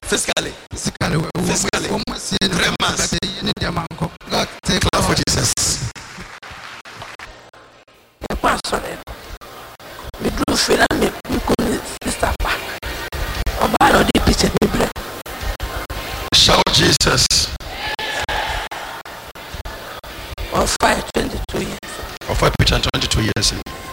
Physically. 3 months. Clap for Jesus. Shout Jesus. Of 22 years. Of 22 years.